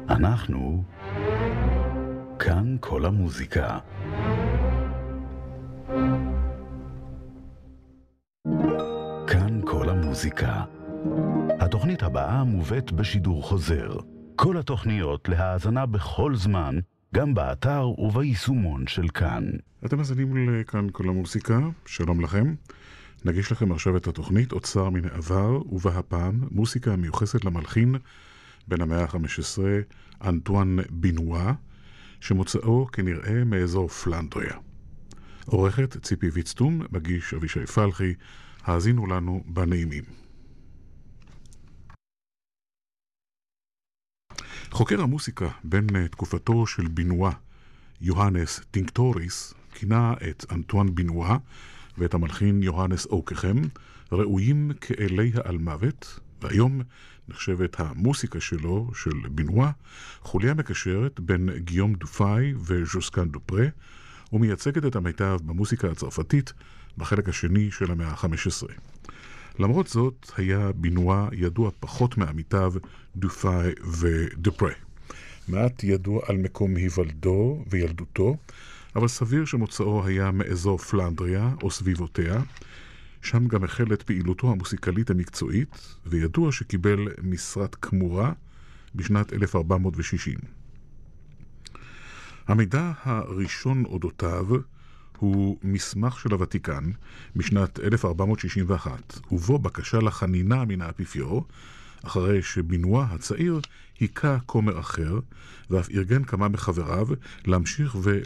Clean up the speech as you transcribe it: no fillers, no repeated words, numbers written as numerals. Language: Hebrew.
אנחנו כאן כל המוזיקה. כאן כל המוזיקה. התוכנית הבאה מובאת בשידור חוזר. כל התוכניות להאזנה בכל זמן, גם באתר וביישומון של כאן. אתם מאזינים לכאן כל המוזיקה, שלום לכם. נגיש לכם עכשיו את התוכנית אוצר מן העבר, ובהפעם מוסיקה מיוחסת למלחין בן המאה ה-15, אנטואן בינואה, שמוצאו כנראה מאזור פלנדריה. עורכת ציפי ויצטום, מגיש אבישי פלחי, האזינו לנו בנעימים. חוקר המוסיקה בין תקופתו של בינואה, יוהנס טינקטוריס, כינה את אנטואן בינואה ואת המלחין יוהנס אוקכם ראויים כאלי האלמוות, והיום נחשבת המוסיקה שלו, של בינואה, חוליה מקשרת בין גיום דופאי וז'וסקן דופרה, ומייצגת את המיטב במוסיקה הצרפתית בחלק השני של המאה ה-15. למרות זאת, היה בינואה ידוע פחות מעמיתיו דופאי ודופרה. מעט ידוע על מקום היוולדו וילדותו, אבל סביר שמוצאו היה מאזור פלנדריה או סביבותיה. שם גם החל את פעילותו המוסיקלית המקצועית, וידוע שקיבל משרת כמורה בשנת 1460. המידע הראשון אודותיו הוא מסמך של הוותיקן משנת 1461, ובו בקשה לחנינה מן האפיפיור, אחרי שבינואה הצעיר היכה כומר אחר, ואף ארגן כמה מחבריו להמשיך